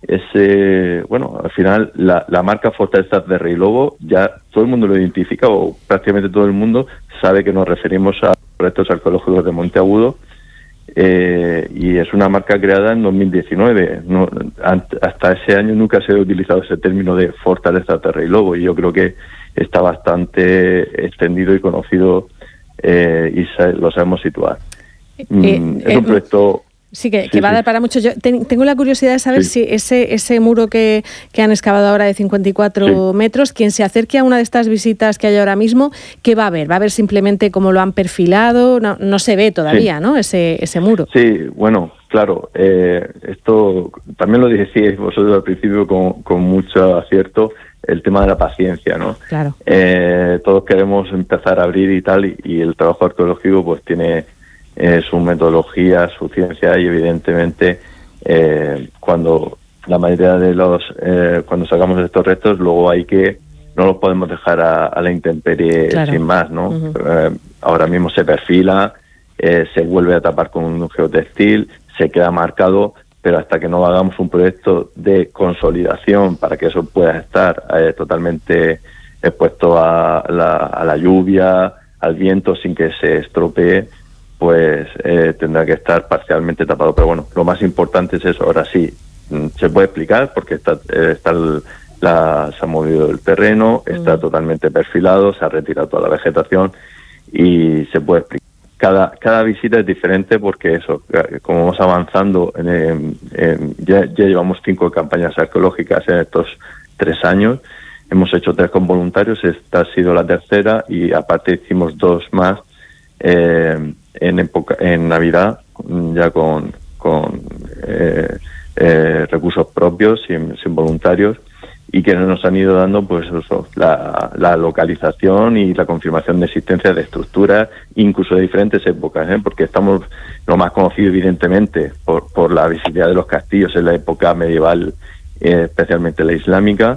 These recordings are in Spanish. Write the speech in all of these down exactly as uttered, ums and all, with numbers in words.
ese, bueno, al final la, la marca Fortalezas de Rey Lobo ya todo el mundo lo identifica, o prácticamente todo el mundo sabe que nos referimos a restos arqueológicos de Monteagudo, eh, y es una marca creada en dos mil diecinueve. No, hasta ese año nunca se ha utilizado ese término de Fortalezas de Rey Lobo, y yo creo que está bastante extendido y conocido, eh, y se, lo sabemos situar. Eh, mm, eh, es un proyecto... Sí, que, sí, que va a sí. dar para mucho. Yo ten, tengo la curiosidad de saber Sí. si ese ese muro que, que han excavado ahora de cincuenta y cuatro Sí. metros, quien se acerque a una de estas visitas que hay ahora mismo, ¿qué va a ver? ¿Va a ver simplemente cómo lo han perfilado? No, no se ve todavía, sí. ¿no? Ese, ese muro. Sí, bueno, claro. Eh, esto también lo decíais vosotros al principio con, con mucho acierto, el tema de la paciencia, ¿no? Claro. Eh, todos queremos empezar a abrir y tal, y, y el trabajo arqueológico pues tiene... Eh, su metodología, su ciencia, y evidentemente eh, cuando la mayoría de los eh, cuando sacamos estos restos, luego hay que no los podemos dejar a, a la intemperie, claro. sin más, ¿no? Uh-huh. Eh, ahora mismo se perfila, eh, se vuelve a tapar con un geotextil, se queda marcado, pero hasta que no hagamos un proyecto de consolidación para que eso pueda estar eh, totalmente expuesto a la, a la lluvia, al viento, sin que se estropee, pues eh, tendrá que estar parcialmente tapado. Pero bueno, lo más importante es eso. Ahora sí, se puede explicar porque está, está el, la, se ha movido el terreno, está mm. totalmente perfilado, se ha retirado toda la vegetación y se puede explicar. Cada, cada visita es diferente porque eso, como vamos avanzando, en, en, en, ya, ya llevamos cinco campañas arqueológicas en estos tres años, hemos hecho tres con voluntarios, esta ha sido la tercera, y aparte hicimos dos más eh, en época, en Navidad, ya con, con eh, eh, recursos propios, sin, sin voluntarios, y que nos han ido dando pues eso, la, la localización y la confirmación de existencia de estructuras, incluso de diferentes épocas, ¿eh? Porque estamos lo más conocido evidentemente por, por la visibilidad de los castillos en la época medieval, eh, especialmente la islámica,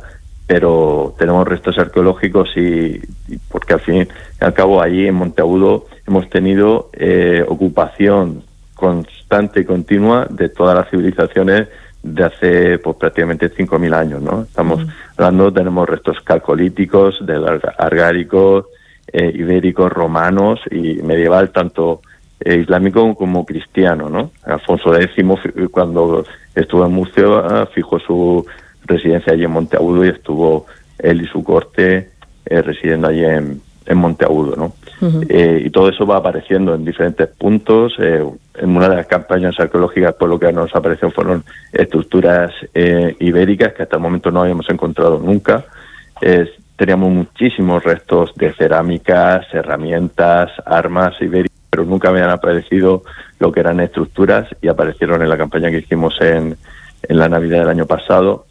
pero tenemos restos arqueológicos y, y porque al fin y al cabo allí en Monteagudo hemos tenido eh, ocupación constante y continua de todas las civilizaciones de hace pues prácticamente cinco mil años, ¿no? Estamos uh-huh. hablando, tenemos restos calcolíticos, del argáricos, eh, ibéricos, romanos y medieval, tanto eh, islámico como cristiano, ¿no? Alfonso X, cuando estuvo en Murcia, fijó su residencia allí en Monteagudo y estuvo él y su corte eh, residiendo allí en, en Monteagudo, ¿no? Uh-huh. Eh, y todo eso va apareciendo en diferentes puntos. Eh, en una de las campañas arqueológicas, por lo que nos apareció, fueron estructuras eh, ibéricas que hasta el momento no habíamos encontrado nunca. Eh, teníamos muchísimos restos de cerámicas, herramientas, armas ibéricas, pero nunca habían aparecido lo que eran estructuras, y aparecieron en la campaña que hicimos en, en la Navidad del año pasado,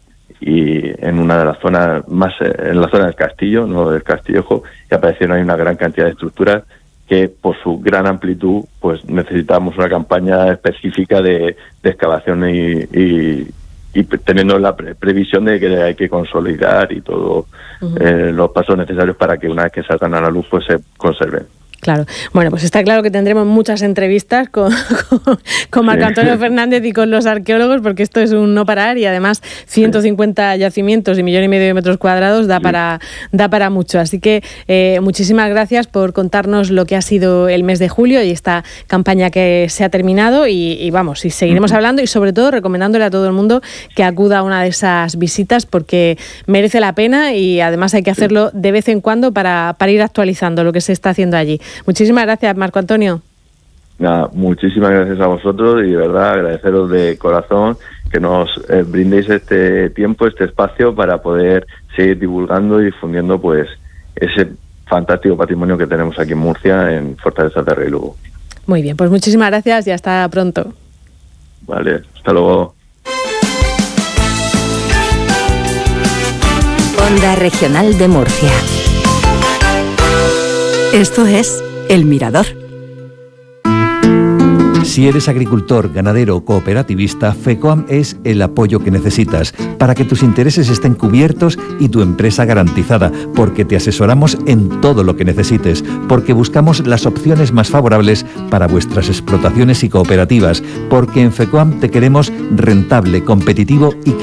y en una de las zonas más, en la zona del castillo, no del Castillejo, y aparecieron ahí una gran cantidad de estructuras que por su gran amplitud pues necesitamos una campaña específica de, de excavación y, y, y teniendo la pre- previsión de que hay que consolidar y todos uh-huh. eh, los pasos necesarios para que una vez que salgan a la luz pues se conserven. Claro. Bueno, pues está claro que tendremos muchas entrevistas con, con, con Marco Antonio Fernández y con los arqueólogos, porque esto es un no parar, y además ciento cincuenta yacimientos y millón y medio de metros cuadrados da para da para mucho. Así que eh, muchísimas gracias por contarnos lo que ha sido el mes de julio y esta campaña que se ha terminado, y, y vamos, y seguiremos uh-huh. hablando, y sobre todo recomendándole a todo el mundo que acuda a una de esas visitas porque merece la pena, y además hay que hacerlo de vez en cuando para, para ir actualizando lo que se está haciendo allí. Muchísimas gracias, Marco Antonio. Nada, muchísimas gracias a vosotros, y de verdad agradeceros de corazón que nos eh, brindéis este tiempo, este espacio para poder seguir divulgando y difundiendo pues ese fantástico patrimonio que tenemos aquí en Murcia, en Fortalezas de Rey Lobo. Muy bien, pues muchísimas gracias y hasta pronto. Vale, hasta luego. Onda Regional de Murcia. Esto es El Mirador. Si eres agricultor, ganadero o cooperativista, FECOAM es el apoyo que necesitas para que tus intereses estén cubiertos y tu empresa garantizada, porque te asesoramos en todo lo que necesites, porque buscamos las opciones más favorables para vuestras explotaciones y cooperativas, porque en FECOAM te queremos rentable, competitivo y que